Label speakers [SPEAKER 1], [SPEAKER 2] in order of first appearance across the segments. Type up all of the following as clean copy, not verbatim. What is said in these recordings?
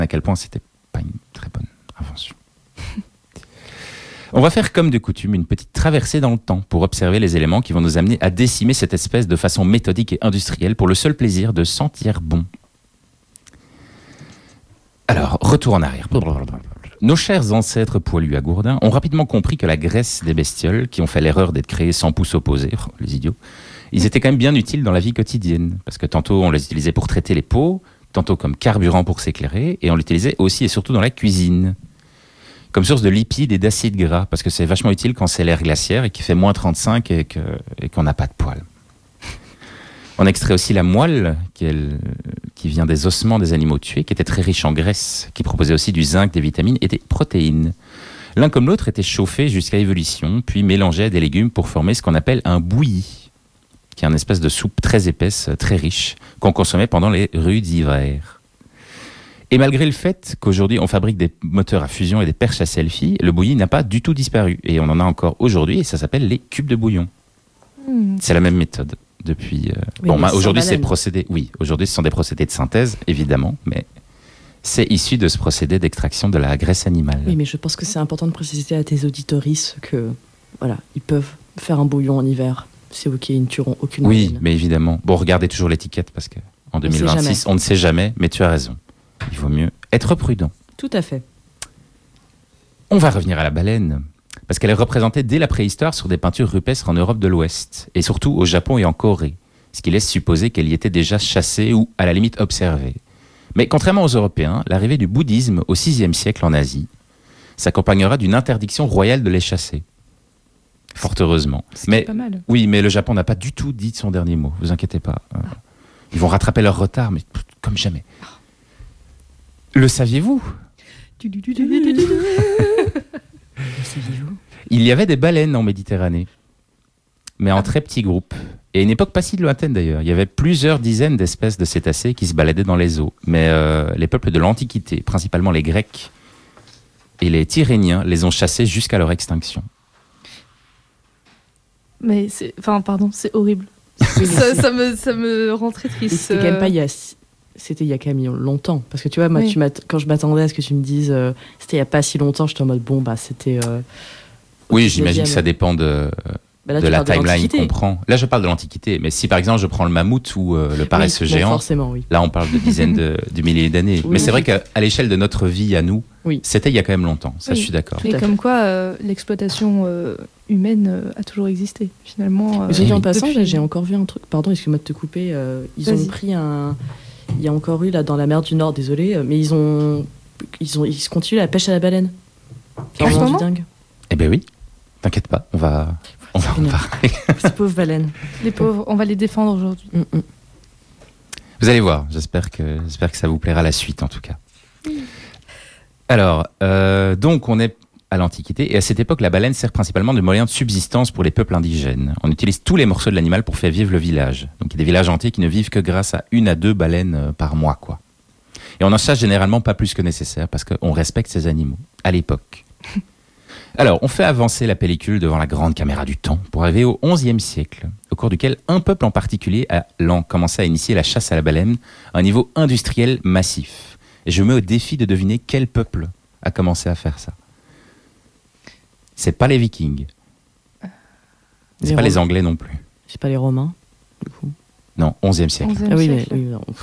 [SPEAKER 1] à quel point c'était pas une très bonne invention. On va faire comme de coutume une petite traversée dans le temps pour observer les éléments qui vont nous amener à décimer cette espèce de façon méthodique et industrielle pour le seul plaisir de sentir bon. Alors, retour en arrière. Nos chers ancêtres poilus à gourdin ont rapidement compris que la graisse des bestioles, qui ont fait l'erreur d'être créées sans pouce opposé, les idiots, ils étaient quand même bien utiles dans la vie quotidienne. Parce que tantôt on les utilisait pour traiter les peaux, tantôt comme carburant pour s'éclairer, et on l'utilisait aussi et surtout dans la cuisine. Comme source de lipides et d'acides gras, parce que c'est vachement utile quand c'est l'ère glaciaire et qu'il fait moins 35 et qu'on n'a pas de poils. On extrait aussi la moelle, qui vient des ossements des animaux tués, qui était très riche en graisse, qui proposait aussi du zinc, des vitamines et des protéines. L'un comme l'autre était chauffé jusqu'à ébullition, puis mélangé à des légumes pour former ce qu'on appelle un bouilli, qui est une espèce de soupe très épaisse, très riche, qu'on consommait pendant les rudes hivers. Et malgré le fait qu'aujourd'hui on fabrique des moteurs à fusion et des perches à selfie, le bouilli n'a pas du tout disparu. Et on en a encore aujourd'hui, et ça s'appelle les cubes de bouillon. C'est la même méthode depuis... aujourd'hui c'est procédé... Oui, aujourd'hui ce sont des procédés de synthèse, évidemment, mais c'est issu de ce procédé d'extraction de la graisse animale.
[SPEAKER 2] Oui, mais je pense que c'est important de préciser à tes auditoristes que, voilà, ils peuvent faire un bouillon en hiver. C'est ok, ils ne tueront aucune
[SPEAKER 1] Oui,
[SPEAKER 2] baleine.
[SPEAKER 1] mais évidemment. Bon, regardez toujours l'étiquette, parce qu'en 2026, on ne sait jamais, mais tu as raison. Il vaut mieux être prudent.
[SPEAKER 2] Tout à fait.
[SPEAKER 1] On va revenir à la baleine, parce qu'elle est représentée dès la préhistoire sur des peintures rupestres en Europe de l'Ouest, et surtout au Japon et en Corée, ce qui laisse supposer qu'elle y était déjà chassée ou à la limite observée. Mais contrairement aux Européens, l'arrivée du bouddhisme au VIe siècle en Asie s'accompagnera d'une interdiction royale de les chasser. Fort heureusement.
[SPEAKER 3] C'est pas mal.
[SPEAKER 1] Oui, mais le Japon n'a pas du tout dit son dernier mot, vous inquiétez pas. Ils vont rattraper leur retard, mais comme jamais. Le saviez-vous ? Il y avait des baleines en Méditerranée, mais en très petits groupes. Et à une époque pas si lointaine d'ailleurs. Il y avait plusieurs dizaines d'espèces de cétacés qui se baladaient dans les eaux. Mais les peuples de l'Antiquité, principalement les Grecs et les Tyréniens, les ont chassés jusqu'à leur extinction.
[SPEAKER 3] Mais c'est horrible. ça me rend très triste.
[SPEAKER 2] C'était quand même pas c'était il y a quand même longtemps. Parce que tu vois, moi,
[SPEAKER 3] Oui.
[SPEAKER 2] quand je m'attendais à ce que tu me dises c'était il y a pas si longtemps, j'étais en mode bon, bah c'était.
[SPEAKER 1] Oui, j'imagine que ça dépend de la timeline qu'on prend. Là, je parle de l'Antiquité. Mais si par exemple je prends le mammouth ou le paresseux géant,
[SPEAKER 2] forcément, oui.
[SPEAKER 1] là on parle de dizaines de milliers d'années.
[SPEAKER 2] Oui,
[SPEAKER 1] mais c'est
[SPEAKER 2] oui.
[SPEAKER 1] vrai qu'à l'échelle de notre vie à nous,
[SPEAKER 2] Oui.
[SPEAKER 1] c'était il y a quand même longtemps. Ça,
[SPEAKER 3] Oui.
[SPEAKER 1] je suis d'accord.
[SPEAKER 3] Et
[SPEAKER 2] à
[SPEAKER 3] comme quoi, l'exploitation humaine a toujours existé, finalement.
[SPEAKER 2] Mais en
[SPEAKER 1] oui.
[SPEAKER 2] passant,
[SPEAKER 3] depuis-
[SPEAKER 2] j'ai encore vu un truc. Pardon, excuse-moi de te couper. Ils ont
[SPEAKER 3] Vas-y.
[SPEAKER 2] pris un. Il y a encore eu là dans la mer du Nord, désolé, mais ils se continuent la pêche à la baleine. C'est
[SPEAKER 3] En ce
[SPEAKER 2] vraiment du
[SPEAKER 3] moment
[SPEAKER 2] dingue.
[SPEAKER 1] Eh ben oui, t'inquiète pas, on va en parler.
[SPEAKER 2] Ces pauvres baleines.
[SPEAKER 3] Les pauvres, on va les défendre aujourd'hui.
[SPEAKER 1] Vous allez voir, j'espère que ça vous plaira la suite en tout cas. Alors, donc on est à l'Antiquité et à cette époque, la baleine sert principalement de moyen de subsistance pour les peuples indigènes. On utilise tous les morceaux de l'animal pour faire vivre le village. Donc il y a des villages entiers qui ne vivent que grâce à 1 à 2 baleines par mois, quoi. Et on en chasse généralement pas plus que nécessaire parce qu'on respecte ces animaux à l'époque. Alors, on fait avancer la pellicule devant la grande caméra du temps pour arriver au XIe siècle, au cours duquel un peuple en particulier a commencé à initier la chasse à la baleine à un niveau industriel massif. Et je mets au défi de deviner quel peuple a commencé à faire ça. C'est pas les Vikings. C'est
[SPEAKER 2] Les
[SPEAKER 1] pas les
[SPEAKER 2] Romains.
[SPEAKER 1] Anglais non plus.
[SPEAKER 2] C'est pas les Romains, du coup.
[SPEAKER 1] Non, XIe siècle.
[SPEAKER 3] 11e
[SPEAKER 2] Ah oui, mais
[SPEAKER 3] siècle.
[SPEAKER 2] oui, non.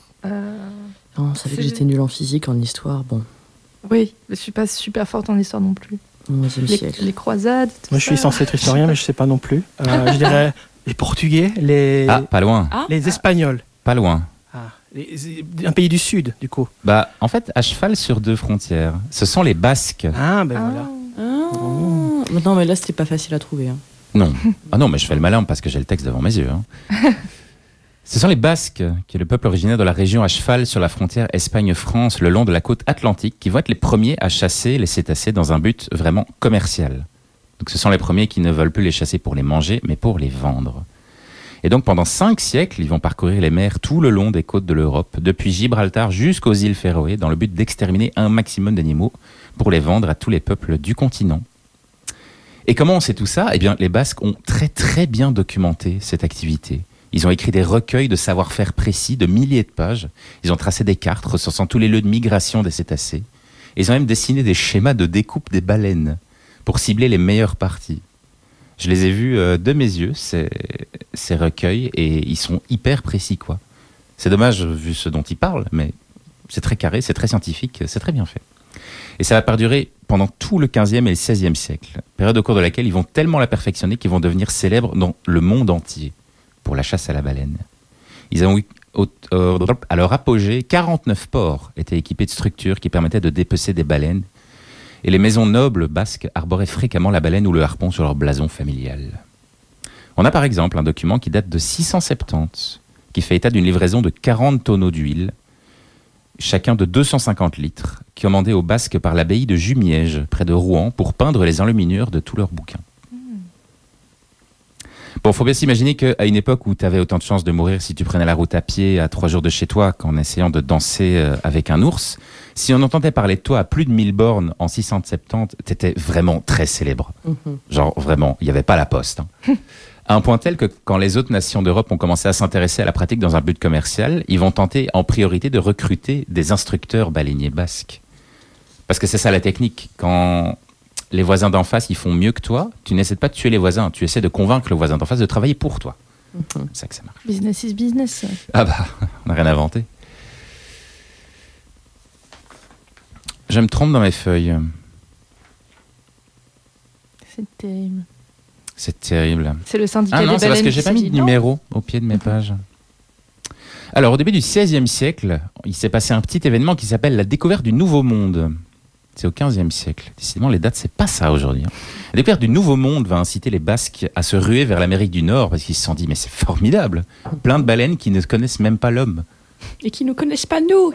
[SPEAKER 2] Non, ça fait que
[SPEAKER 3] C'est-
[SPEAKER 2] j'étais nulle en physique, en histoire. Bon,
[SPEAKER 3] Oui, je suis pas super forte en histoire non plus.
[SPEAKER 2] au XIe siècle.
[SPEAKER 3] Les croisades, tout
[SPEAKER 4] Moi, je suis
[SPEAKER 3] ça.
[SPEAKER 4] censé être historien, mais je sais pas non plus. Je dirais les Portugais,
[SPEAKER 1] Ah, pas loin.
[SPEAKER 4] les Espagnols.
[SPEAKER 1] Pas loin.
[SPEAKER 4] Un pays du Sud, du coup.
[SPEAKER 1] Bah, en fait, à cheval sur 2 frontières. Ce sont les Basques.
[SPEAKER 4] Ah, ben voilà.
[SPEAKER 2] Non, mais là, c'était pas facile à trouver. Hein.
[SPEAKER 1] Non. Ah non, mais je fais le malin parce que j'ai le texte devant mes yeux. Hein. Ce sont les Basques, qui est le peuple originaire de la région à cheval sur la frontière Espagne-France, le long de la côte atlantique, qui vont être les premiers à chasser les cétacés dans un but vraiment commercial. Donc ce sont les premiers qui ne veulent plus les chasser pour les manger, mais pour les vendre. Et donc pendant 5 siècles, ils vont parcourir les mers tout le long des côtes de l'Europe, depuis Gibraltar jusqu'aux îles Féroé, dans le but d'exterminer un maximum d'animaux pour les vendre à tous les peuples du continent. Et comment on sait tout ça ? Eh bien, les Basques ont très très bien documenté cette activité. Ils ont écrit des recueils de savoir-faire précis de milliers de pages. Ils ont tracé des cartes recensant tous les lieux de migration des cétacés. Et ils ont même dessiné des schémas de découpe des baleines pour cibler les meilleures parties. Je les ai vus de mes yeux, ces recueils, et ils sont hyper précis, quoi. C'est dommage vu ce dont ils parlent, mais c'est très carré, c'est très scientifique, c'est très bien fait. Et ça va perdurer pendant tout le 15e et le 16e siècle, période au cours de laquelle ils vont tellement la perfectionner qu'ils vont devenir célèbres dans le monde entier pour la chasse à la baleine. Ils ont eu, à leur apogée, 49 ports étaient équipés de structures qui permettaient de dépecer des baleines, et les maisons nobles basques arboraient fréquemment la baleine ou le harpon sur leur blason familial. On a par exemple un document qui date de 670, qui fait état d'une livraison de 40 tonneaux d'huile, chacun de 250 litres, commandés aux Basques par l'abbaye de Jumièges, près de Rouen, pour peindre les enluminures de tous leurs bouquins. Bon, faut bien s'imaginer qu'à une époque où tu avais autant de chances de mourir si tu prenais la route à pied à 3 jours de chez toi qu'en essayant de danser avec un ours, si on entendait parler de toi à plus de 1000 bornes en 670, t'étais vraiment très célèbre. Genre, vraiment, il n'y avait pas la poste. À un point tel que quand les autres nations d'Europe ont commencé à s'intéresser à la pratique dans un but commercial, ils vont tenter en priorité de recruter des instructeurs baleiniers basques. Parce que c'est ça la technique. Quand les voisins d'en face, ils font mieux que toi, tu n'essaies pas de tuer les voisins, tu essaies de convaincre le voisin d'en face de travailler pour toi. C'est ça que ça marche.
[SPEAKER 3] Business is business.
[SPEAKER 1] Ah bah, on n'a rien inventé. Je me trompe dans mes feuilles.
[SPEAKER 3] C'est terrible.
[SPEAKER 1] C'est terrible.
[SPEAKER 3] C'est le syndicat
[SPEAKER 1] Ah non,
[SPEAKER 3] des
[SPEAKER 1] c'est parce
[SPEAKER 3] baleines
[SPEAKER 1] que
[SPEAKER 3] qui
[SPEAKER 1] j'ai pas
[SPEAKER 3] s'est
[SPEAKER 1] mis
[SPEAKER 3] dit
[SPEAKER 1] de
[SPEAKER 3] non.
[SPEAKER 1] numéro au pied de mes pages. Alors, au début du XVIe siècle, il s'est passé un petit événement qui s'appelle la découverte du Nouveau Monde. C'est au XVe siècle. Décidément, les dates, c'est pas ça aujourd'hui. La découverte du Nouveau Monde va inciter les Basques à se ruer vers l'Amérique du Nord parce qu'ils se sont dit, mais c'est formidable. Plein de baleines qui ne connaissent même pas l'homme.
[SPEAKER 3] Et qui ne connaissent pas nous.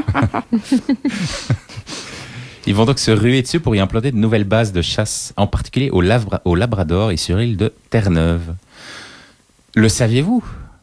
[SPEAKER 1] Ils vont donc se ruer dessus pour y implanter de nouvelles bases de chasse, en particulier au Labrador et sur l'île de Terre-Neuve. Le saviez-vous ?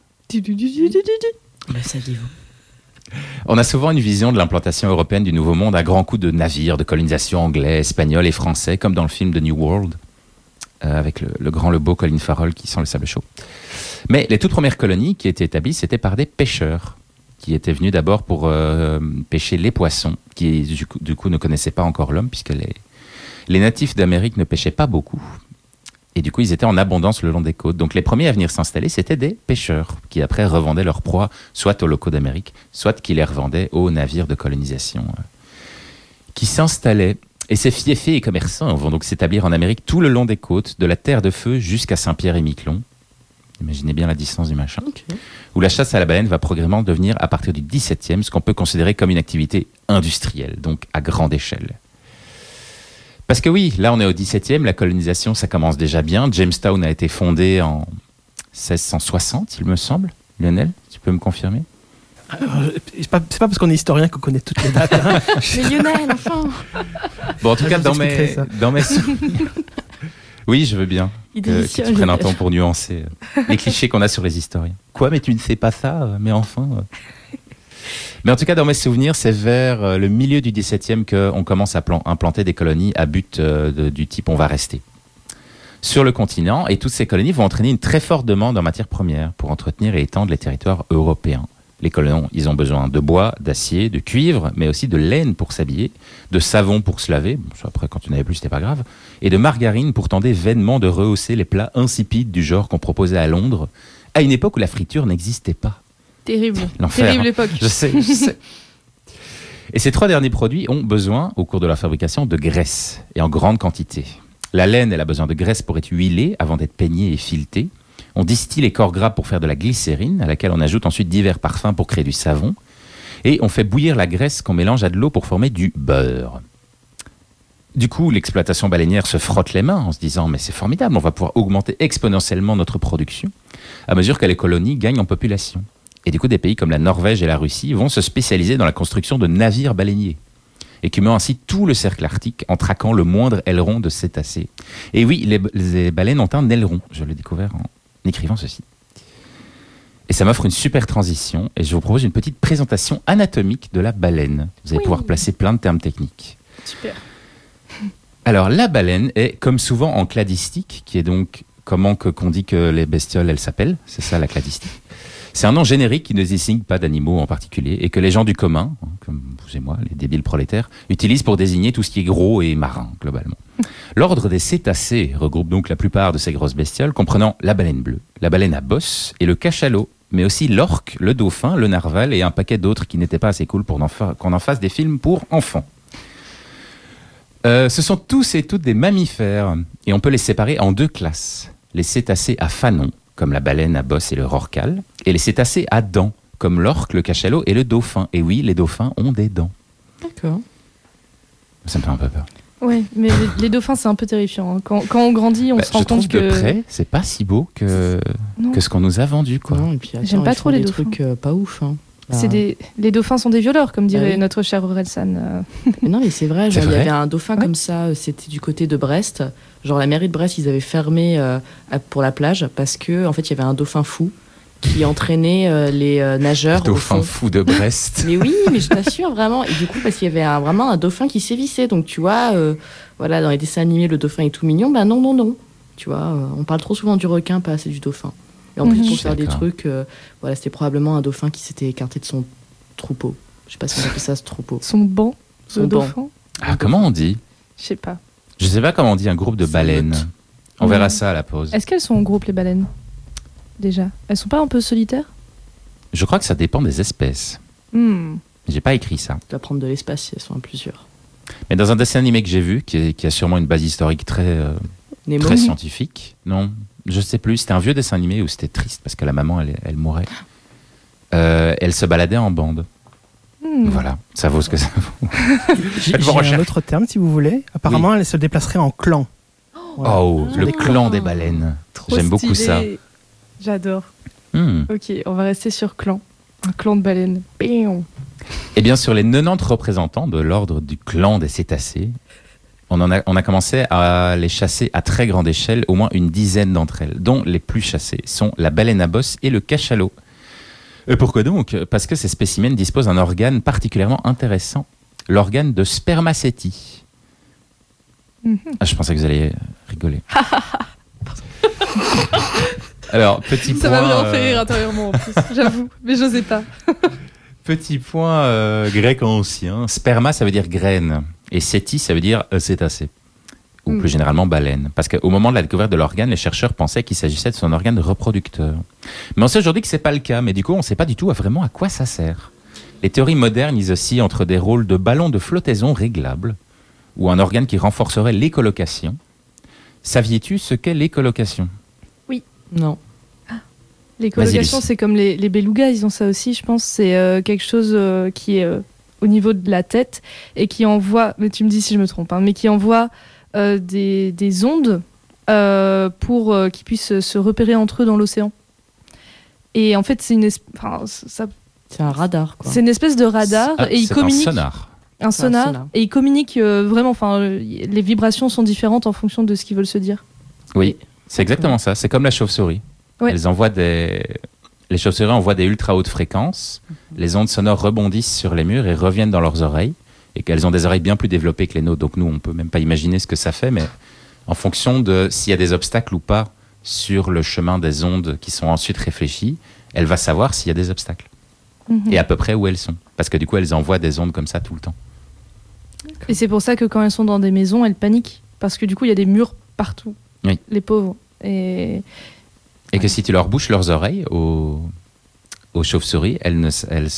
[SPEAKER 2] Le saviez-vous ?
[SPEAKER 1] On a souvent une vision de l'implantation européenne du Nouveau Monde à grands coups de navires, de colonisation anglais, espagnol et français, comme dans le film The New World, avec le beau Colin Farrell qui sent le sable chaud. Mais les toutes premières colonies qui étaient établies, c'était par des pêcheurs, qui étaient venus d'abord pour pêcher les poissons, qui du coup ne connaissaient pas encore l'homme, puisque les natifs d'Amérique ne pêchaient pas beaucoup. Et du coup, ils étaient en abondance le long des côtes. Donc les premiers à venir s'installer, c'était des pêcheurs, qui après revendaient leurs proies, soit aux locaux d'Amérique, soit qui les revendaient aux navires de colonisation qui s'installaient. Et ces fiefés et commerçants vont donc s'établir en Amérique tout le long des côtes, de la Terre de Feu jusqu'à Saint-Pierre-et-Miquelon. Imaginez bien la distance du machin.
[SPEAKER 2] Okay.
[SPEAKER 1] Où la chasse à la baleine va progressivement devenir, à partir du XVIIe, ce qu'on peut considérer comme une activité industrielle, donc à grande échelle. Parce que oui, là on est au XVIIe, la colonisation ça commence déjà bien. Jamestown a été fondée en 1660, il me semble. Lionel, tu peux me confirmer ?
[SPEAKER 4] C'est pas parce qu'on est historien qu'on connaît toutes les dates. Hein.
[SPEAKER 3] Mais Lionel, enfin.
[SPEAKER 1] Bon, en tout cas,
[SPEAKER 4] Je vous expliquerai ça.
[SPEAKER 1] dans mes souvenirs. Oui, je veux bien que tu prennes un temps pour nuancer les clichés qu'on a sur les historiens. Quoi, mais tu ne sais pas ça ? Mais enfin. Mais en tout cas, dans mes souvenirs, c'est vers le milieu du XVIIe qu'on commence à implanter des colonies à but du type on va rester sur le continent. Et toutes ces colonies vont entraîner une très forte demande en matières premières pour entretenir et étendre les territoires européens. Les colons, ils ont besoin de bois, d'acier, de cuivre, mais aussi de laine pour s'habiller, de savon pour se laver, bon, après quand tu n'avais plus c'était pas grave, et de margarine pour tenter vainement de rehausser les plats insipides du genre qu'on proposait à Londres, à une époque où la friture n'existait pas.
[SPEAKER 3] Terrible.
[SPEAKER 1] L'enfer,
[SPEAKER 3] Terrible
[SPEAKER 1] hein.
[SPEAKER 3] époque.
[SPEAKER 1] Je sais. Et ces trois derniers produits ont besoin, au cours de leur fabrication, de graisse, et en grande quantité. La laine, elle a besoin de graisse pour être huilée avant d'être peignée et filetée. On distille les corps gras pour faire de la glycérine, à laquelle on ajoute ensuite divers parfums pour créer du savon. Et on fait bouillir la graisse qu'on mélange à de l'eau pour former du beurre. Du coup, l'exploitation baleinière se frotte les mains en se disant « mais c'est formidable, on va pouvoir augmenter exponentiellement notre production à mesure que les colonies gagnent en population ». Et du coup, des pays comme la Norvège et la Russie vont se spécialiser dans la construction de navires baleiniers, écumant ainsi tout le cercle arctique en traquant le moindre aileron de cétacés. Et oui, les baleines ont un aileron, je l'ai découvert en écrivant ceci. Et ça m'offre une super transition, et je vous propose une petite présentation anatomique de la baleine. Vous allez pouvoir placer plein de termes techniques.
[SPEAKER 3] Super.
[SPEAKER 1] Alors, la baleine est, comme souvent en cladistique, qui est donc comment qu'on dit que les bestioles, elles s'appellent, c'est ça la cladistique. C'est un nom générique qui ne désigne pas d'animaux en particulier et que les gens du commun, comme vous et moi, les débiles prolétaires, utilisent pour désigner tout ce qui est gros et marin, globalement. L'ordre des cétacés regroupe donc la plupart de ces grosses bestioles, comprenant la baleine bleue, la baleine à bosse et le cachalot, mais aussi l'orque, le dauphin, le narval et un paquet d'autres qui n'étaient pas assez cool pour qu'on en fasse des films pour enfants. Ce sont tous et toutes des mammifères et on peut les séparer en 2 classes. Les cétacés à fanon, comme la baleine à bosse et le rorqual, et les cétacés à dents, comme l'orque, le cachalot et le dauphin. Et oui, les dauphins ont des dents.
[SPEAKER 2] D'accord.
[SPEAKER 1] Ça me fait un peu peur.
[SPEAKER 3] Ouais, mais les dauphins, c'est un peu terrifiant. Hein. Quand on grandit, on se rend
[SPEAKER 1] je trouve
[SPEAKER 3] compte que...
[SPEAKER 1] de près, c'est pas si beau que ce qu'on nous a vendu, quoi.
[SPEAKER 2] Non, et puis,
[SPEAKER 3] J'aime pas
[SPEAKER 2] ils
[SPEAKER 3] trop
[SPEAKER 2] font
[SPEAKER 3] les
[SPEAKER 2] des
[SPEAKER 3] dauphins.
[SPEAKER 2] trucs pas ouf. Hein.
[SPEAKER 3] Les dauphins sont des violeurs, comme dirait
[SPEAKER 2] oui.
[SPEAKER 3] notre cher Orelsan.
[SPEAKER 2] Mais non, mais c'est vrai.
[SPEAKER 1] C'est
[SPEAKER 2] Genre, il y
[SPEAKER 1] vrai
[SPEAKER 2] avait un dauphin comme ça. C'était du côté de Brest. Genre la mairie de Brest, ils avaient fermé pour la plage parce que en fait, il y avait un dauphin fou qui entraînait les nageurs.
[SPEAKER 1] Le dauphin fou de Brest.
[SPEAKER 2] Mais oui, mais je t'assure vraiment. Et du coup, parce qu'il y avait vraiment un dauphin qui sévissait. Donc tu vois, voilà, dans les dessins animés, le dauphin est tout mignon. Ben non. Tu vois, on parle trop souvent du requin, pas assez du dauphin. Et en plus, pour faire des trucs, voilà, c'était probablement un dauphin qui s'était écarté de son troupeau. Je sais pas si on appelle ça ce troupeau.
[SPEAKER 3] Son banc
[SPEAKER 2] Son
[SPEAKER 3] de
[SPEAKER 2] banc.
[SPEAKER 3] dauphin.
[SPEAKER 1] Ah, comment on dit?
[SPEAKER 3] Je sais pas.
[SPEAKER 1] Je sais pas comment on dit un groupe de
[SPEAKER 2] C'est
[SPEAKER 1] baleines.
[SPEAKER 2] meute.
[SPEAKER 1] On verra ça à la pause.
[SPEAKER 3] Est-ce qu'elles sont en groupe, les baleines? Déjà. Elles sont pas un peu solitaires?
[SPEAKER 1] Je crois que ça dépend des espèces. J'ai pas écrit ça.
[SPEAKER 2] Tu vas prendre de l'espace si elles sont à plusieurs.
[SPEAKER 1] Mais dans un dessin animé que j'ai vu, qui a sûrement une base historique très
[SPEAKER 2] Nemo.
[SPEAKER 1] scientifique, non, je sais plus, c'était un vieux dessin animé où c'était triste parce que la maman, elle mourait. Elle se baladait en bande. Voilà, ça vaut ce que ça vaut.
[SPEAKER 4] J'ai
[SPEAKER 1] Faites vos
[SPEAKER 4] un
[SPEAKER 1] recherches.
[SPEAKER 4] autre terme, si vous voulez. Apparemment, elle se déplacerait en clan. Voilà.
[SPEAKER 1] Oh, le
[SPEAKER 4] Des
[SPEAKER 1] clan des baleines.
[SPEAKER 3] Trop
[SPEAKER 1] J'aime beaucoup ça.
[SPEAKER 3] stylé. J'adore.
[SPEAKER 1] Hmm.
[SPEAKER 3] Ok, on va rester sur clan. Un clan de baleines. Péon.
[SPEAKER 1] Eh bien, sur les 90 représentants de l'ordre du clan des cétacés, on a commencé à les chasser à très grande échelle, au moins une dizaine d'entre elles, dont les plus chassées sont la baleine à bosse et le cachalot. Pourquoi donc? Parce que ces spécimens disposent d'un organe particulièrement intéressant, l'organe de spermacétie. Ah, je pensais que vous alliez rigoler. Alors, petit point...
[SPEAKER 3] Ça m'a vraiment fait rire intérieurement en plus, j'avoue, mais j'osais pas.
[SPEAKER 1] Petit point grec ancien. Sperma, ça veut dire graine. Et cétie, ça veut dire cétacé. Ou plus généralement baleine. Parce qu'au moment de la découverte de l'organe, les chercheurs pensaient qu'il s'agissait de son organe reproducteur. Mais on sait aujourd'hui que c'est pas le cas. Mais du coup, on ne sait pas du tout vraiment à quoi ça sert. Les théories modernes, ils oscillent entre des rôles de ballon de flottaison réglable ou un organe qui renforcerait l'écolocation. Saviez-tu ce qu'est l'écolocation?
[SPEAKER 2] Non.
[SPEAKER 3] L'écolocation,
[SPEAKER 1] Lucie.
[SPEAKER 3] c'est comme les belugas, ils ont ça aussi, je pense. C'est quelque chose qui est au niveau de la tête et qui envoie, mais tu me dis si je me trompe, hein, mais qui envoie des ondes pour qu'ils puissent se repérer entre eux dans l'océan. Et en fait, c'est
[SPEAKER 2] C'est un radar, quoi.
[SPEAKER 3] c'est une espèce de radar et ils
[SPEAKER 1] c'est
[SPEAKER 3] communiquent.
[SPEAKER 1] un sonar.
[SPEAKER 3] Un sonar.
[SPEAKER 2] sonar.
[SPEAKER 3] Et ils communiquent vraiment. Les vibrations sont différentes en fonction de ce qu'ils veulent se dire.
[SPEAKER 1] Oui, c'est exactement ça. C'est comme la chauve-souris.
[SPEAKER 3] Ouais.
[SPEAKER 1] Les chauves-souris envoient des ultra hautes fréquences. Les ondes sonores rebondissent sur les murs et reviennent dans leurs oreilles. Et qu'elles ont des oreilles bien plus développées que les nôtres. Donc nous, on peut même pas imaginer ce que ça fait. Mais en fonction de s'il y a des obstacles ou pas sur le chemin des ondes qui sont ensuite réfléchies, elle va savoir s'il y a des obstacles. Et à peu près où elles sont. Parce que du coup, elles envoient des ondes comme ça tout le temps.
[SPEAKER 3] Et c'est pour ça que quand elles sont dans des maisons, elles paniquent. Parce que du coup, il y a des murs partout.
[SPEAKER 1] Oui.
[SPEAKER 3] Les pauvres. Et
[SPEAKER 1] que si tu leur bouches leurs oreilles aux chauves-souris, elles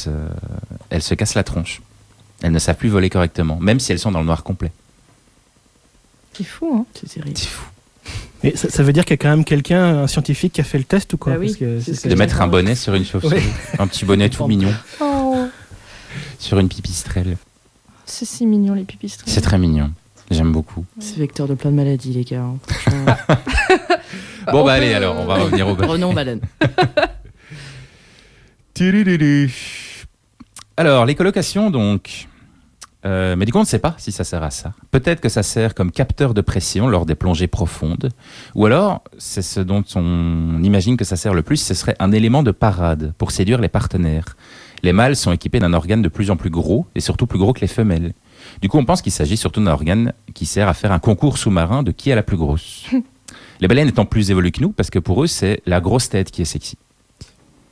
[SPEAKER 1] se cassent la tronche. Elles ne savent plus voler correctement, même si elles sont dans le noir complet.
[SPEAKER 3] c'est fou, hein.
[SPEAKER 2] C'est terrible.
[SPEAKER 1] C'est fou.
[SPEAKER 4] Mais ça veut dire qu'il y a quand même quelqu'un, un scientifique, qui a fait le test ou quoi?
[SPEAKER 2] Bah oui,
[SPEAKER 4] Parce que
[SPEAKER 2] c'est
[SPEAKER 4] c'est-
[SPEAKER 2] ce
[SPEAKER 1] De mettre un bonnet sur une chauve-souris. Un petit bonnet tout mignon
[SPEAKER 3] Oh,
[SPEAKER 1] sur une pipistrelle.
[SPEAKER 3] c'est si mignon, les pipistrelles.
[SPEAKER 1] C'est très mignon. J'aime beaucoup.
[SPEAKER 2] C'est vecteur de plein de maladies, les gars. Hein. Franchement.
[SPEAKER 1] Bon, bah allez, alors, on va revenir au baleine.
[SPEAKER 2] Revenons aux baleines.
[SPEAKER 1] Alors, les colocations, donc. Mais du coup, on ne sait pas si ça sert à ça. Peut-être que ça sert comme capteur de pression lors des plongées profondes. Ou alors, c'est ce dont on imagine que ça sert le plus, ce serait un élément de parade pour séduire les partenaires. Les mâles sont équipés d'un organe de plus en plus gros, et surtout plus gros que les femelles. Du coup, on pense qu'il s'agit surtout d'un organe qui sert à faire un concours sous-marin de qui est la plus grosse. Les baleines étant plus évoluées que nous, parce que pour eux, c'est la grosse tête qui est sexy.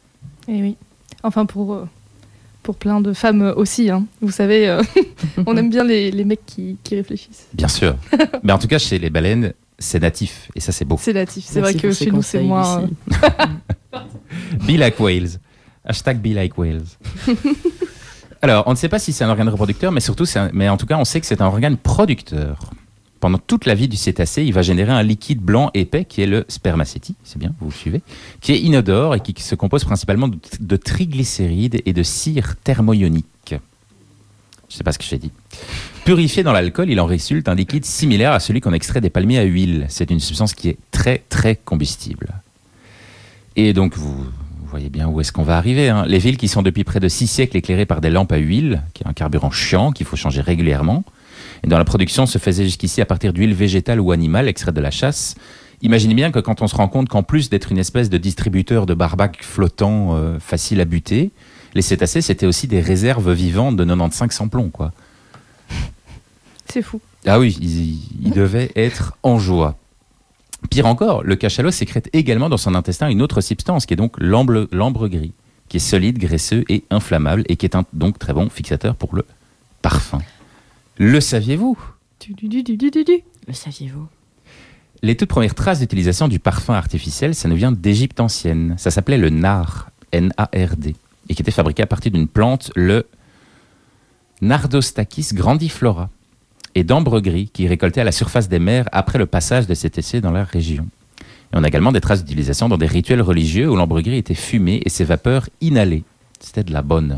[SPEAKER 3] Et oui. Enfin, pour plein de femmes aussi. Hein. Vous savez, on aime bien les mecs qui réfléchissent.
[SPEAKER 1] Bien sûr. Mais en tout cas, chez les baleines, c'est natif. Et ça, c'est beau.
[SPEAKER 3] C'est natif. C'est
[SPEAKER 2] Merci
[SPEAKER 3] vrai que
[SPEAKER 2] pour ces
[SPEAKER 3] chez nous, c'est
[SPEAKER 2] conseils,
[SPEAKER 3] moins...
[SPEAKER 2] Lucie.
[SPEAKER 1] Be like whales. Hashtag be like whales. Alors, on ne sait pas si c'est un organe reproducteur, mais en tout cas, on sait que c'est un organe producteur. Pendant toute la vie du cétacé, il va générer un liquide blanc épais qui est le spermacétie, c'est bien, vous suivez, qui est inodore et qui se compose principalement de triglycérides et de cire thermoionique. Je ne sais pas ce que j'ai dit. Purifié dans l'alcool, il en résulte un liquide similaire à celui qu'on extrait des palmiers à huile. C'est une substance qui est très, très combustible. Et donc, vous voyez bien où est-ce qu'on va arriver. Hein. Les villes qui sont depuis près de 6 siècles éclairées par des lampes à huile, qui est un carburant chiant qu'il faut changer régulièrement, et dont la production se faisait jusqu'ici à partir d'huile végétale ou animale extraite de la chasse. Imaginez bien que quand on se rend compte qu'en plus d'être une espèce de distributeur de barbac flottant facile à buter, les cétacés, c'était aussi des réserves vivantes de 95 sans plomb, quoi.
[SPEAKER 3] C'est fou.
[SPEAKER 1] Ah oui, ils devaient être en joie. Pire encore, le cachalot sécrète également dans son intestin une autre substance, qui est donc l'ambre gris, qui est solide, graisseux et inflammable, et qui est donc très bon fixateur pour le parfum. Le saviez-vous ?
[SPEAKER 2] Le saviez-vous ?
[SPEAKER 1] Les toutes premières traces d'utilisation du parfum artificiel, ça nous vient d'Égypte ancienne. Ça s'appelait le nard, N-A-R-D, et qui était fabriqué à partir d'une plante, le Nardostachys grandiflora, et d'ambre gris, qui est récolté à la surface des mers après le passage des cétacés dans la région. Et on a également des traces d'utilisation dans des rituels religieux où l'ambre gris était fumé et ses vapeurs inhalées. C'était de la bonne.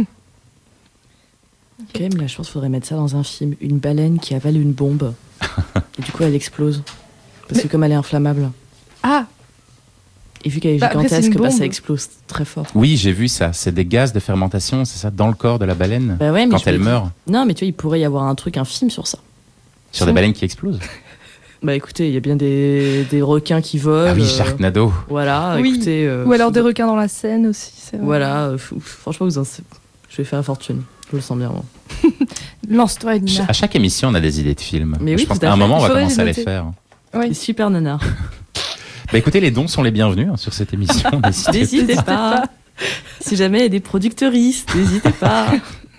[SPEAKER 2] Quand même, là, je pense qu'il faudrait mettre ça dans un film. Une baleine qui avale une bombe. Et du coup, elle explose. Parce que comme elle est inflammable.
[SPEAKER 3] Ah,
[SPEAKER 2] Et vu qu'elle est
[SPEAKER 3] après, c'est
[SPEAKER 2] gigantesque,
[SPEAKER 3] une bombe.
[SPEAKER 2] ça explose très fort.
[SPEAKER 1] Oui, j'ai vu ça. C'est des gaz de fermentation, c'est ça, dans le corps de la baleine,
[SPEAKER 2] Bah ouais, mais
[SPEAKER 1] quand
[SPEAKER 2] je me
[SPEAKER 1] elle
[SPEAKER 2] dis-
[SPEAKER 1] meurt.
[SPEAKER 2] Non, mais tu vois, il pourrait y avoir un film sur ça.
[SPEAKER 1] Sur des baleines qui explosent.
[SPEAKER 2] Bah écoutez, il y a bien des requins qui volent.
[SPEAKER 1] Ah oui, Sharknado.
[SPEAKER 2] Voilà,
[SPEAKER 3] Oui.
[SPEAKER 2] écoutez.
[SPEAKER 3] ou alors des requins dans la Seine aussi. C'est vrai.
[SPEAKER 2] Voilà, franchement, je vais faire la fortune. Je le sens bien, moi.
[SPEAKER 3] Lance-toi, Elina.
[SPEAKER 1] À chaque émission, on a des idées de films.
[SPEAKER 2] Mais oui,
[SPEAKER 1] je pense
[SPEAKER 2] tout à
[SPEAKER 1] qu'à un
[SPEAKER 2] fait.
[SPEAKER 1] moment, on va
[SPEAKER 3] Faudrait
[SPEAKER 1] commencer à
[SPEAKER 3] les
[SPEAKER 1] les
[SPEAKER 3] noter.
[SPEAKER 1] faire.
[SPEAKER 2] C'est
[SPEAKER 3] Oui.
[SPEAKER 2] super nanar.
[SPEAKER 1] Bah écoutez, les dons sont les bienvenus hein, sur cette émission. N'hésitez
[SPEAKER 2] N'hésitez pas. Si jamais il y a des producteuristes, n'hésitez pas.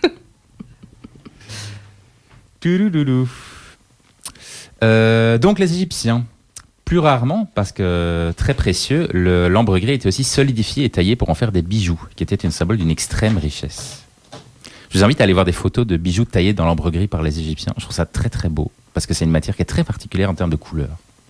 [SPEAKER 1] Toulouloulou. Donc les Égyptiens, plus rarement, parce que très précieux, l'ambre gris était aussi solidifié et taillé pour en faire des bijoux, qui étaient un symbole d'une extrême richesse. Je vous invite à aller voir des photos de bijoux taillés dans l'ambre gris par les Égyptiens. Je trouve ça très très beau, parce que c'est une matière qui est très particulière en termes de couleur.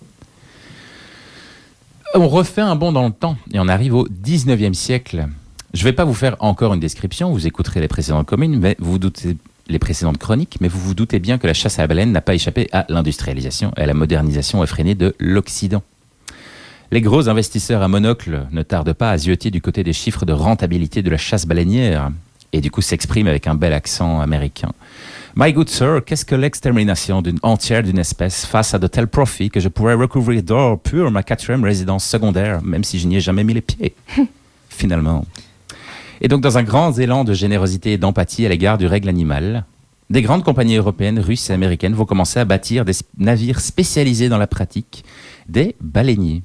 [SPEAKER 1] On refait un bond dans le temps et on arrive au 19e siècle. Je ne vais pas vous faire encore une description, vous écouterez les précédentes communes, mais vous doutez les précédentes chroniques, mais vous vous doutez bien que la chasse à la baleine n'a pas échappé à l'industrialisation et à la modernisation effrénée de l'Occident. Les gros investisseurs à monocle ne tardent pas à zioter du côté des chiffres de rentabilité de la chasse baleinière et du coup s'expriment avec un bel accent américain. My good sir, qu'est-ce que l'extermination entière d'une espèce face à de tels profits que je pourrais recouvrir d'or pur ma 4e résidence secondaire, même si je n'y ai jamais mis les pieds, finalement. Et donc, dans un grand élan de générosité et d'empathie à l'égard du règle animal, des grandes compagnies européennes, russes et américaines vont commencer à bâtir des navires spécialisés dans la pratique des baleiniers.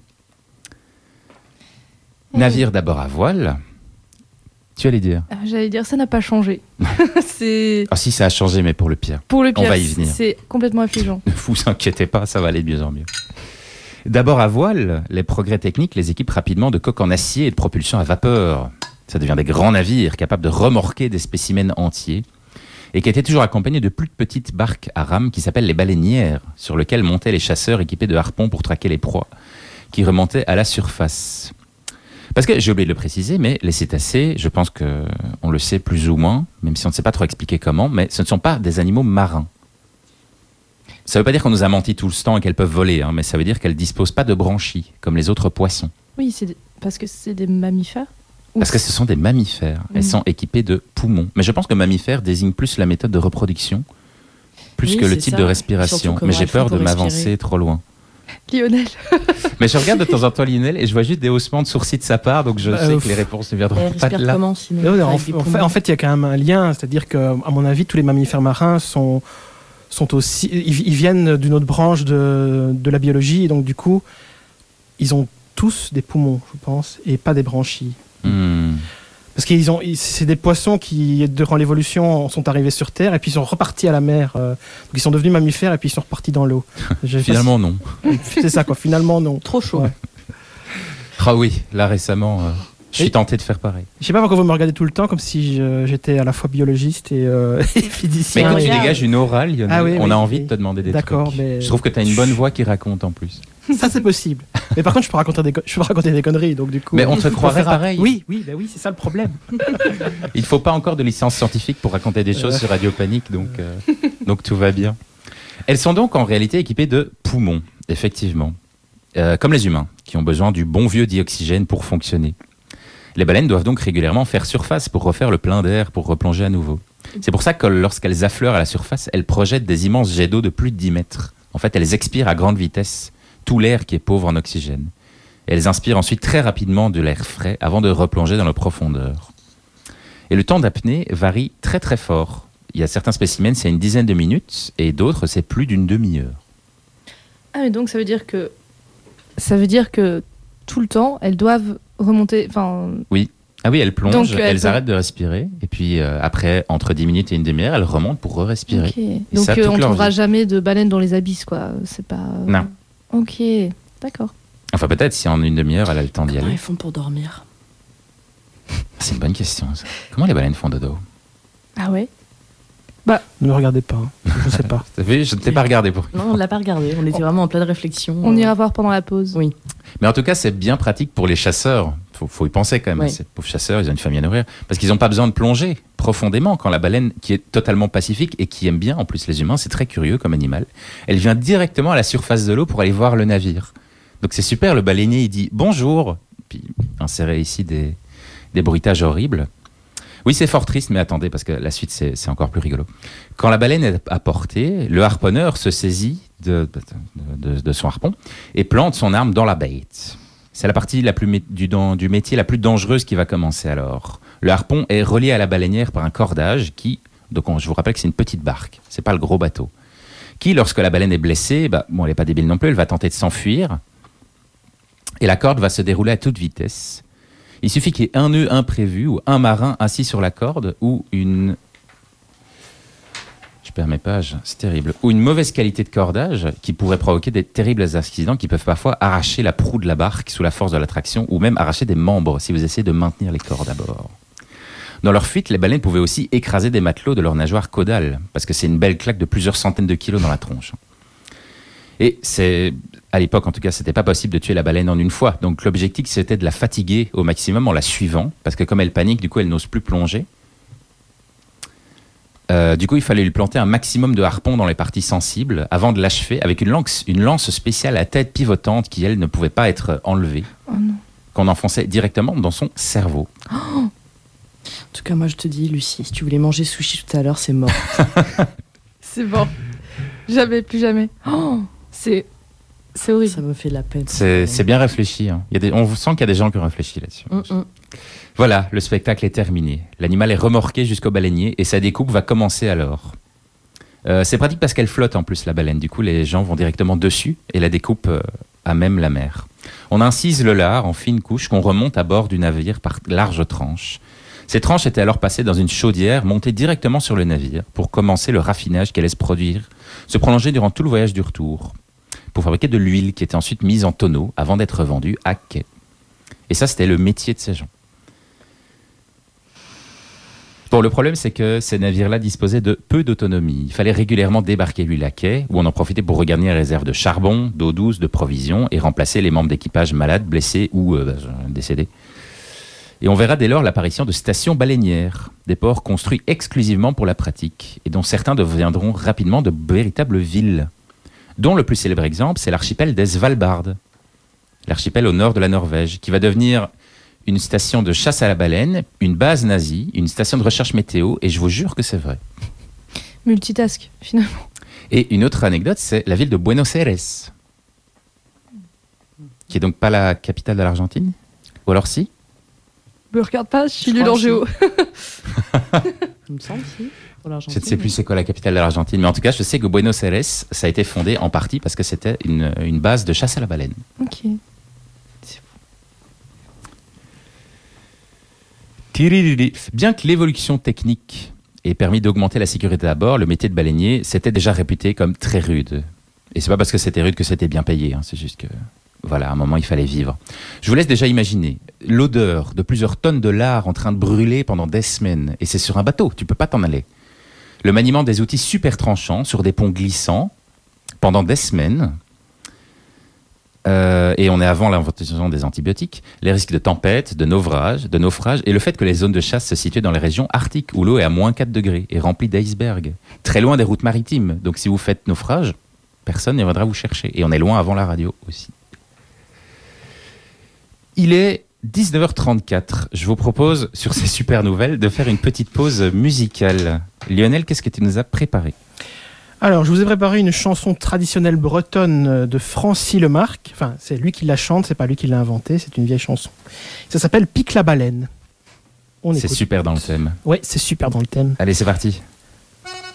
[SPEAKER 1] Navires d'abord à voile. Tu allais dire?
[SPEAKER 3] J'allais dire, ça n'a pas changé. C'est
[SPEAKER 1] Ah si, ça a changé, mais pour le pire.
[SPEAKER 3] pour le pire.
[SPEAKER 1] On va y venir.
[SPEAKER 3] C'est complètement affligeant.
[SPEAKER 1] Ne vous inquiétez pas, ça va aller de mieux en mieux. D'abord à voile, les progrès techniques les équipent rapidement de coques en acier et de propulsion à vapeur. Ça devient des grands navires capables de remorquer des spécimens entiers et qui étaient toujours accompagnés de plus petites barques à rames qui s'appellent les baleinières, sur lesquelles montaient les chasseurs équipés de harpons pour traquer les proies, qui remontaient à la surface. Parce que, j'ai oublié de le préciser, mais les cétacés, je pense qu'on le sait plus ou moins, même si on ne sait pas trop expliquer comment, mais ce ne sont pas des animaux marins. Ça ne veut pas dire qu'on nous a menti tout le temps et qu'elles peuvent voler, hein, mais ça veut dire qu'elles ne disposent pas de branchies, comme les autres poissons.
[SPEAKER 3] Oui, parce que c'est des mammifères.
[SPEAKER 1] Parce que ce sont des mammifères. Elles sont équipées de poumons. Mais je pense que mammifère désigne plus la méthode de reproduction, plus
[SPEAKER 2] Oui,
[SPEAKER 1] que le
[SPEAKER 2] c'est
[SPEAKER 1] type
[SPEAKER 2] ça.
[SPEAKER 1] de
[SPEAKER 2] Surtout
[SPEAKER 1] respiration.
[SPEAKER 2] comment
[SPEAKER 1] Mais j'ai
[SPEAKER 2] elles font
[SPEAKER 1] peur de
[SPEAKER 2] pour
[SPEAKER 1] m'avancer
[SPEAKER 2] respirer.
[SPEAKER 1] trop loin.
[SPEAKER 3] Lionel.
[SPEAKER 1] Mais je regarde de temps en temps Lionel et je vois juste des haussements de sourcils de sa part, donc je sais que les réponses ne viendront
[SPEAKER 2] Elle
[SPEAKER 1] pas de
[SPEAKER 2] respire
[SPEAKER 1] là.
[SPEAKER 2] comment sinon
[SPEAKER 4] Mais ouais,
[SPEAKER 2] avec des poumons
[SPEAKER 4] en fait, il y a quand même un lien, c'est-à-dire que, à mon avis, tous les mammifères marins sont aussi, ils viennent d'une autre branche de la biologie, et donc du coup, ils ont tous des poumons, je pense, et pas des branchies. Parce c'est des poissons qui, durant l'évolution, sont arrivés sur Terre et puis sont repartis à la mer. Donc ils sont devenus mammifères et puis ils sont repartis dans l'eau.
[SPEAKER 1] Finalement, non.
[SPEAKER 4] C'est ça, quoi. Finalement, non.
[SPEAKER 2] Trop chaud.
[SPEAKER 4] Ouais.
[SPEAKER 1] Ah oui, là récemment, je suis tenté de faire pareil.
[SPEAKER 4] Je sais pas pourquoi vous me regardez tout le temps comme si j'étais à la fois biologiste et
[SPEAKER 1] Mais
[SPEAKER 4] physicien.
[SPEAKER 1] quand tu
[SPEAKER 2] regarde.
[SPEAKER 1] dégages une orale, Lionel,
[SPEAKER 4] oui,
[SPEAKER 1] on
[SPEAKER 4] oui.
[SPEAKER 1] a envie de te demander des trucs.
[SPEAKER 4] D'accord, mais
[SPEAKER 1] Je trouve que tu as une bonne voix qui raconte en plus.
[SPEAKER 4] ça c'est possible. Mais par contre, je peux raconter des conneries, donc du coup.
[SPEAKER 1] Mais on te
[SPEAKER 4] faut
[SPEAKER 1] croirait
[SPEAKER 4] faire
[SPEAKER 1] pareil.
[SPEAKER 4] Oui, c'est ça le problème.
[SPEAKER 1] Il ne faut pas encore de licence scientifique pour raconter des choses sur Radio Panique, donc tout va bien. Elles sont donc en réalité équipées de poumons, effectivement. Comme les humains, qui ont besoin du bon vieux dioxygène pour fonctionner. Les baleines doivent donc régulièrement faire surface pour refaire le plein d'air, pour replonger à nouveau. C'est pour ça que lorsqu'elles affleurent à la surface, elles projettent des immenses jets d'eau de plus de 10 mètres. En fait, elles expirent à grande vitesse tout l'air qui est pauvre en oxygène. Et elles inspirent ensuite très rapidement de l'air frais avant de replonger dans la profondeur. Et le temps d'apnée varie très très fort. Il y a certains spécimens, c'est une dizaine de minutes, et d'autres, c'est plus d'une demi-heure.
[SPEAKER 3] Ah, mais donc ça veut dire que tout le temps, elles doivent remonter. Enfin,
[SPEAKER 1] Ah oui, elles plongent,
[SPEAKER 3] Donc,
[SPEAKER 1] elles arrêtent de respirer, et puis après, entre 10 minutes et une demi-heure, elles remontent pour re-respirer.
[SPEAKER 3] ok.
[SPEAKER 1] Et
[SPEAKER 3] Donc
[SPEAKER 1] ça, toute
[SPEAKER 3] on ne
[SPEAKER 1] leur
[SPEAKER 3] trouvera
[SPEAKER 1] vie.
[SPEAKER 3] jamais de baleines dans les abysses, quoi. C'est pas.
[SPEAKER 1] Non.
[SPEAKER 3] Ok, d'accord.
[SPEAKER 1] Enfin, peut-être si en une demi-heure, elle a le temps d'y
[SPEAKER 2] Comment
[SPEAKER 1] aller.
[SPEAKER 2] ils font pour dormir?
[SPEAKER 1] C'est une bonne question, ça. Comment les baleines font dodo?
[SPEAKER 3] Ah ouais.
[SPEAKER 4] Ne me regardez pas, hein. Je sais pas.
[SPEAKER 1] T'as vu, je ne t'ai pas regardé pour.
[SPEAKER 2] Non, on ne l'a pas regardé. On était vraiment en pleine réflexion.
[SPEAKER 3] On ira voir pendant la pause.
[SPEAKER 2] Oui.
[SPEAKER 1] Mais en tout cas, c'est bien pratique pour les chasseurs. Faut y penser quand même.
[SPEAKER 2] Ouais.
[SPEAKER 1] Ces pauvres chasseurs, ils ont une famille à nourrir. Parce qu'ils n'ont pas besoin de plonger profondément quand la baleine, qui est totalement pacifique et qui aime bien en plus les humains, c'est très curieux comme animal, elle vient directement à la surface de l'eau pour aller voir le navire. Donc c'est super, le baleinier il dit bonjour, puis insérer ici des bruitages horribles. Oui, c'est fort triste, mais attendez, parce que la suite, c'est encore plus rigolo. Quand la baleine est à portée, le harponneur se saisit de son harpon et plante son arme dans la bête. C'est la partie du métier la plus dangereuse qui va commencer alors. Le harpon est relié à la baleinière par un cordage qui, donc je vous rappelle que c'est une petite barque, c'est pas le gros bateau, qui, lorsque la baleine est blessée, elle n'est pas débile non plus, elle va tenter de s'enfuir et la corde va se dérouler à toute vitesse. Il suffit qu'il y ait un nœud imprévu ou un marin assis sur la corde ou une... Je perds mes pages, c'est terrible. Ou une mauvaise qualité de cordage qui pourrait provoquer des terribles accidents qui peuvent parfois arracher la proue de la barque sous la force de l'attraction ou même arracher des membres si vous essayez de maintenir les cordes à bord. Dans leur fuite, les baleines pouvaient aussi écraser des matelots de leur nageoire caudale parce que c'est une belle claque de plusieurs centaines de kilos dans la tronche. Et à l'époque, en tout cas, c'était pas possible de tuer la baleine en une fois. Donc l'objectif, c'était de la fatiguer au maximum en la suivant, parce que comme elle panique, du coup, elle n'ose plus plonger. Du coup, il fallait lui planter un maximum de harpons dans les parties sensibles avant de l'achever avec une lance spéciale à tête pivotante qui, elle, ne pouvait pas être enlevée, qu'on enfonçait directement dans son cerveau.
[SPEAKER 2] En tout cas, moi, je te dis, Lucie, si tu voulais manger sushi tout à l'heure, c'est mort.
[SPEAKER 3] C'est bon. Jamais, plus jamais. Oh, c'est horrible.
[SPEAKER 2] Ça me fait de la peine.
[SPEAKER 1] C'est bien réfléchi. Hein. On sent qu'il y a des gens qui ont réfléchi là-dessus. Voilà, le spectacle est terminé. L'animal est remorqué jusqu'au baleinier et sa découpe va commencer alors. C'est pratique parce qu'elle flotte en plus, la baleine. Du coup, les gens vont directement dessus et la découpe à même la mer. On incise le lard en fines couches qu'on remonte à bord du navire par larges tranches. Ces tranches étaient alors passées dans une chaudière montée directement sur le navire pour commencer le raffinage qui allait se prolonger durant tout le voyage du retour, pour fabriquer de l'huile qui était ensuite mise en tonneaux avant d'être vendue à quai. Et ça, c'était le métier de ces gens. Bon, le problème, c'est que ces navires-là disposaient de peu d'autonomie. Il fallait régulièrement débarquer l'huile à quai, où on en profitait pour regagner les réserves de charbon, d'eau douce, de provisions, et remplacer les membres d'équipage malades, blessés ou décédés. Et on verra dès lors l'apparition de stations baleinières, des ports construits exclusivement pour la pratique, et dont certains deviendront rapidement de véritables villes, dont le plus célèbre exemple, c'est l'archipel des Svalbard, l'archipel au nord de la Norvège, qui va devenir une station de chasse à la baleine, une base nazie, une station de recherche météo, et je vous jure que c'est vrai.
[SPEAKER 3] Multitask, finalement.
[SPEAKER 1] Et une autre anecdote, c'est la ville de Buenos Aires, qui est donc pas la capitale de l'Argentine, ou alors si?
[SPEAKER 3] Me regarde pas, je suis
[SPEAKER 2] Je
[SPEAKER 3] nulle
[SPEAKER 2] crois
[SPEAKER 3] en
[SPEAKER 2] que
[SPEAKER 3] géo.
[SPEAKER 2] Il me semble, si. Pour
[SPEAKER 1] Je
[SPEAKER 2] l'Argentine.
[SPEAKER 1] ne sais plus c'est quoi la capitale de l'Argentine, mais en tout cas, je sais que Buenos Aires, ça a été fondé en partie parce que c'était une base de chasse à la baleine.
[SPEAKER 3] Ok.
[SPEAKER 1] Tiririri. Bien que l'évolution technique ait permis d'augmenter la sécurité à bord, le métier de baleinier s'était déjà réputé comme très rude. Et c'est pas parce que c'était rude que c'était bien payé, hein, c'est juste que, voilà, à un moment, il fallait vivre. Je vous laisse déjà imaginer l'odeur de plusieurs tonnes de lard en train de brûler pendant des semaines. Et c'est sur un bateau, tu peux pas t'en aller. Le maniement des outils super tranchants sur des ponts glissants pendant des semaines. Et on est avant l'invention des antibiotiques. Les risques de tempête, de naufrage et le fait que les zones de chasse se situaient dans les régions arctiques où l'eau est à moins 4 degrés et remplie d'icebergs. Très loin des routes maritimes. Donc si vous faites naufrage, personne ne viendra vous chercher. Et on est loin avant la radio aussi. Il est 19h34. Je vous propose, sur ces super nouvelles, de faire une petite pause musicale. Lionel, qu'est-ce que tu nous as préparé ?
[SPEAKER 4] Alors, je vous ai préparé une chanson traditionnelle bretonne de Francis Lemarque. Enfin, c'est lui qui la chante, c'est pas lui qui l'a inventée, c'est une vieille chanson. Ça s'appelle Pique la baleine.
[SPEAKER 1] C'est super dans le thème.
[SPEAKER 4] Ouais, c'est super dans le thème.
[SPEAKER 1] Allez, c'est parti.